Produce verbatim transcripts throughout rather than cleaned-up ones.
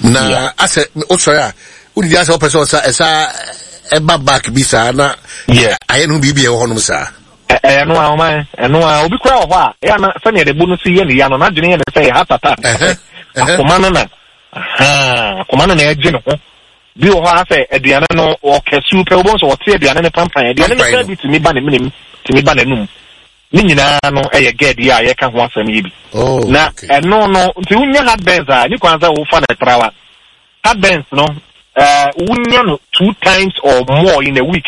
na ase osori udi ase o person sa esa eba back bisa na yeah aye no bibi e ho no sa eh no a o man no a obi kura ho a e na se ne de bu no si ye ne ya no na dwene ye ne say heart attack akoma no na aha akoma no na eje no ho bi o ho ase aduane no o kesu pe obo so o te aduane ne pampan aduane ne ka bi timi ba ne minim timi ba ne num ni nyina no eye ged ya ye ka ho asem yi bi na eno no nti unya hard benz a ni kwanza wo fa na trawa hard benz no uh unya no two times or more in a week.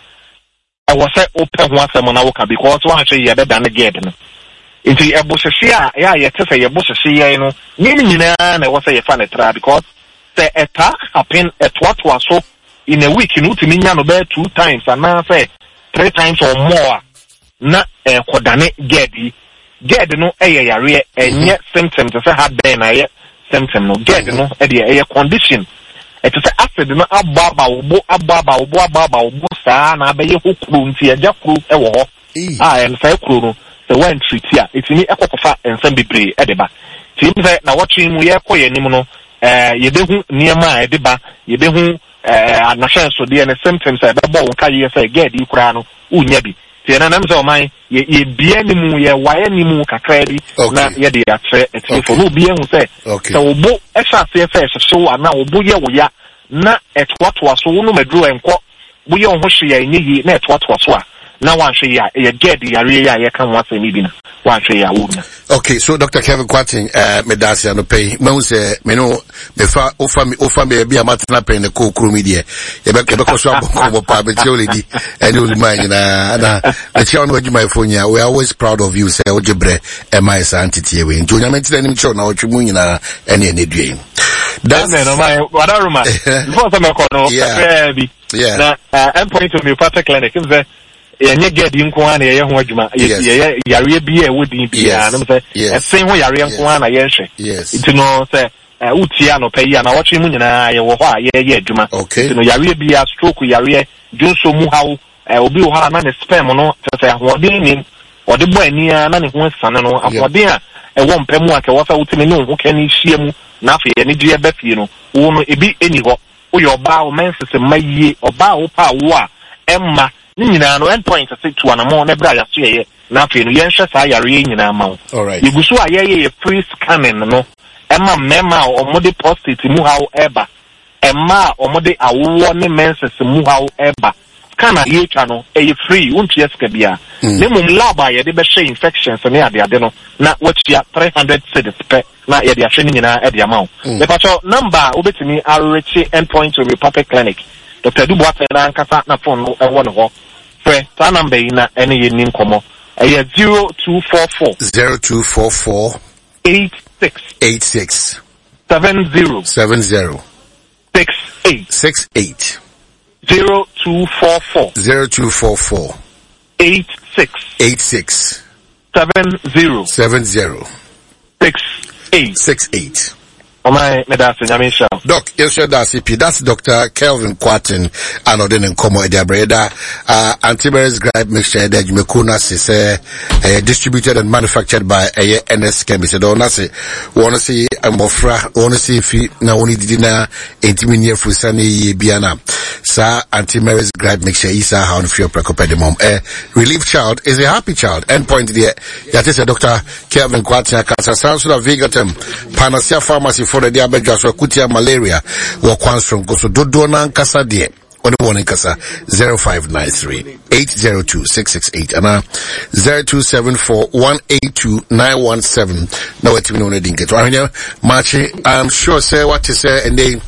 I was say open one semana woka because one actually ye better than the gate no. Inti e bo hwehwe a ya ye te say ye bo hwehwe ye no. Ni nyina na wo say ye fa na tra because say eta happen at what was so in a week no timi nya no be two times and now say three times or more na e kodane gedi ged no eye yare enye symptoms say hard burn na ye symptom no ged no e de eye condition. It is acid no ababa obo ababa obo ababa obo saa na abaye hokuru nti eja kuru e wo ho ah en say kuru no se wan treat ya etini ekokofa ensem bebre e de ba tim say na watching mu ye koye nim no eh ye behu niema e de ba ye behu eh anahwe so de ne symptoms e be bo won ka ye say get di kura no unya bi ti na nam say o man ye ye bia ni mu ye waye ni mu kakra bi na ye de atre etini fo no bia hu say so obo e sha se fe so ana obo ye wo ya na etwatwa so no medro enko bo ye ho hye ya enyi na etwatwa so a na wan hye ya ye get yare ya ye kan wase mi bi na wan hye ya wo na. Okay, so Doctor Kevin Kwatin uh medasi no pay me say me no me fa ofa me ofa me bia matena pay na ko kro media ye be ke be ko so aboko pa be ti oledi and you mind na na the chairman of my phone ya we are always proud of you say ojebre e my entity we njo nya menti na nim cho na otwu nyina ene ene due that's no my what I remember before some ko no bi na endpoint homeopathic clinic is yenye gedi nko ana ye ho adwuma ye yare bi e wodi bi ya no say esen ho yare nko ana ye hwe it no say utia no pay ya na watch mu nyina ye wo ho a ye ye adwuma it no yare bi ya stroke yare jonso mu hawo obi wo ha na ne sperm no say ahodin ni ode bo ani na ne ho sane no ahodin a e wo mpam a ke wo fa wutimi ne ho kan hie mu na afa ye ne due ba fie no wo no ebi eni ho wo yo ba o mensese maye oba wo pa wo a emma ni nyina no endpoint say to anamo na bra ya so ye na afi no yen hwe sa yare nyina ma wo alright igusu a ye ye free scanning no emma mema o mode prostate mu hawo eba emma o mode awo ne menses mu hawo eba scanner ye twa no e free untu yeska bia ne mum lab a ye de be hwe infections ne ade ade no na wachia three hundred cedis per na ye de ahwe ni nyina e de ama wo me pacho number obetimi arrechi endpoint homeopathic clinic Doctor Dubois na nkasa na phone no e wo ne ho pre ta number yi na ene ye nin komo e zero two four four zero two four four eight six eight six seven zero seven zero six eight six eight zero two four four zero two four four eight six eight six seven zero seven zero six eight six eight. Oh my, medasi nyame sha. Doc, yes sir, that's it. That's Doctor Kelvin Kwatin and Odin and Komo Ediabreda. Uh, antivirus gripe mixture that you may say, uh, distributed and manufactured by uh, N S Chemist. Don't say, wanna see a mofra, wanna see if you now only didn't intimidate for sunny biana. Sa antivirus gripe mixture is a hound for your precopedimum. A relief child is a happy child. Endpoint there. That is a Doctor Kelvin Kwatin. Cancer sounds of Vigatum, Panacea Pharmacy for the diabetes or kutia malaria or kwans from Koso Dodo na nkasa die on the one nkasa zero five nine three eight zero two six six eight and uh zero two seven four one eight two nine one seven. Now what you know the dinket Marchi, I'm sure say what you say and they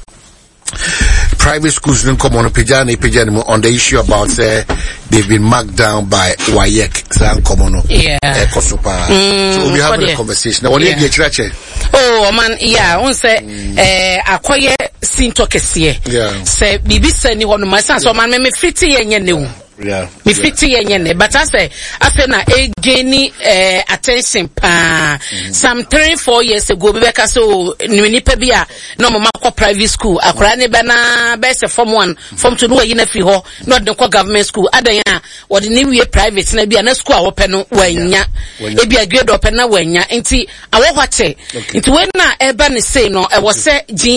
private schools don't come on a pijani pijani on the issue about say uh, they've been marked down by W A Y E C San Komono. Yeah. Uh, Kosopa. Mm, so we'll be having a conversation. Now, what do you get, Rache? Oh man, yeah, on say eh akoye sinto kesiye. Yeah. Say bibi se ni hono my son so man me fiti yenye ne. Yeah. Me fiti yenye ne, but I say afe na e gain eh attention pa some three four years ago be ka so ni nipa bi a no mama kwa private school akora ne be na be se form one form two no yi na fi ho no de kwa government school adan a wo de ni wie private na bi na school a wo pe no wanya e bi a grade op na wanya nti awo hwache nti we na e ba ne say no e wo se